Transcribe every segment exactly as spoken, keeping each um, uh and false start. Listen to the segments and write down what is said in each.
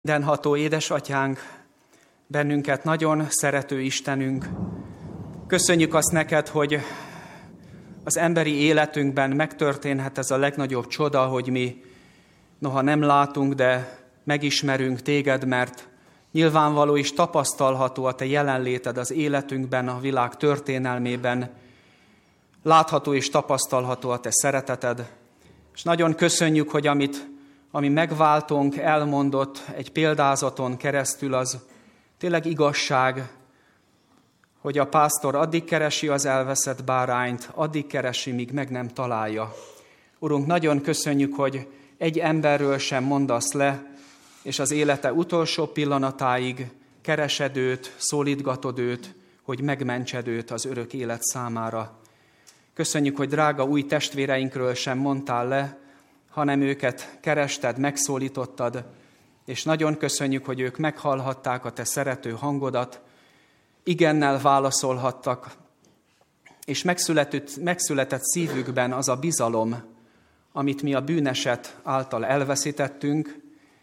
Mindenható édesatyánk, bennünket nagyon szerető Istenünk, köszönjük azt neked, hogy az emberi életünkben megtörténhet ez a legnagyobb csoda, hogy mi noha nem látunk, de megismerünk téged, mert nyilvánvaló és tapasztalható a te jelenléted az életünkben, a világ történelmében, látható és tapasztalható a te szereteted, és nagyon köszönjük, hogy amit ami megváltónk elmondott egy példázaton keresztül, az tényleg igazság, hogy a pásztor addig keresi az elveszett bárányt, addig keresi, míg meg nem találja. Urunk, nagyon köszönjük, hogy egy emberről sem mondasz le, és az élete utolsó pillanatáig keresed őt, szólítgatod őt, hogy megmentsed őt az örök élet számára. Köszönjük, hogy drága új testvéreinkről sem mondtál le, hanem őket kerested, megszólítottad, és nagyon köszönjük, hogy ők meghallhatták a te szerető hangodat, igennel válaszolhattak, és megszületett, megszületett szívükben az a bizalom, amit mi a bűneset által elveszítettünk,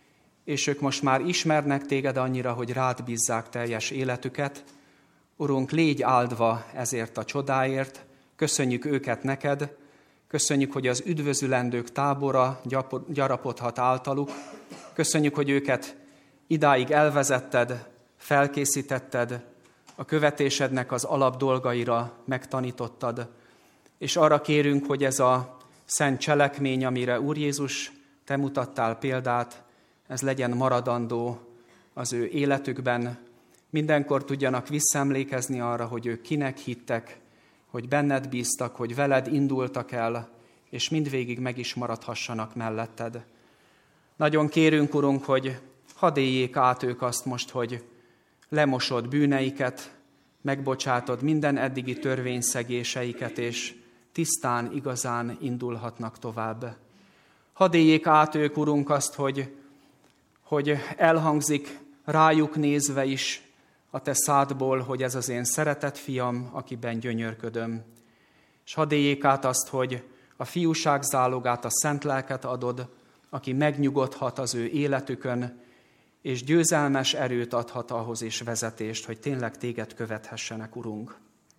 és ők most már ismernek téged annyira, hogy rád bízzák teljes életüket. Urunk, légy áldva ezért a csodáért, köszönjük őket neked, köszönjük, hogy az üdvözülendők tábora gyarapodhat általuk. Köszönjük, hogy őket idáig elvezetted, felkészítetted, a követésednek az alap dolgaira megtanítottad. És arra kérünk, hogy ez a szent cselekmény, amire Úr Jézus, te mutattál példát, ez legyen maradandó az ő életükben. Mindenkor tudjanak visszaemlékezni arra, hogy ők kinek hittek, hogy benned bíztak, hogy veled indultak el, és mindvégig meg is maradhassanak melletted. Nagyon kérünk, Urunk, hogy hadd éljék át ők azt most, hogy lemosod bűneiket, megbocsátod minden eddigi törvényszegéseiket, és tisztán, igazán indulhatnak tovább. Hadd éljék át ők, Urunk, azt, hogy, hogy elhangzik rájuk nézve is a te szádból, hogy ez az én szeretett fiam, akiben gyönyörködöm. És hadd éljék át azt, hogy a fiúság zálogát, a szent lelket adod, aki megnyugodhat az ő életükön, és győzelmes erőt adhat ahhoz és vezetést, hogy tényleg téged követhessenek, Urunk.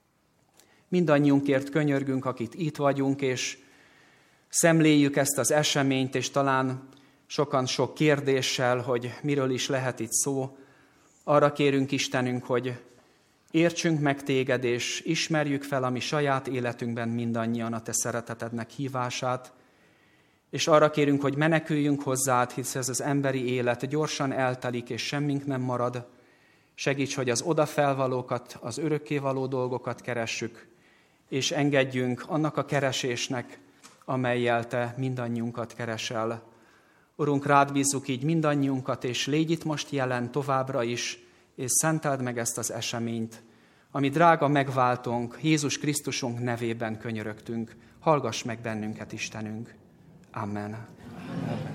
Mindannyiunkért könyörgünk, akit itt vagyunk, és szemléljük ezt az eseményt, és talán sokan sok kérdéssel, hogy miről is lehet itt szó. Arra kérünk, Istenünk, hogy értsünk meg téged, és ismerjük fel a mi saját életünkben mindannyian a te szeretetednek hívását, és arra kérünk, hogy meneküljünk hozzád, hisz ez az emberi élet gyorsan eltelik, és semmink nem marad. Segíts, hogy az odafelvalókat, az örökkévaló dolgokat keressük, és engedjünk annak a keresésnek, amellyel te mindannyiunkat keresel. Urunk, rád bízzuk így mindannyiunkat, és légy itt most jelen továbbra is, és szenteld meg ezt az eseményt, ami drága megváltónk, Jézus Krisztusunk nevében könyörögtünk. Hallgass meg bennünket, Istenünk. Amen. Amen.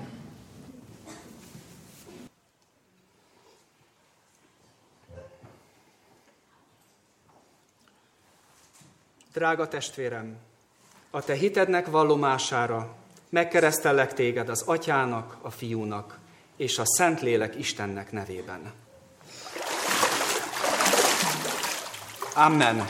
Drága testvérem, a te hitednek vallomására megkeresztellek téged az Atyának, a Fiúnak és a Szentlélek Istennek nevében. Amen.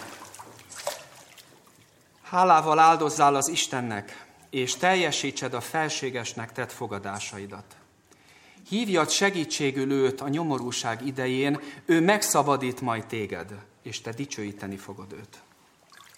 Hálával áldozzál az Istennek, és teljesítsed a felségesnek tett fogadásaidat. Hívjad segítségül őt a nyomorúság idején, ő megszabadít majd téged, és te dicsőíteni fogod őt.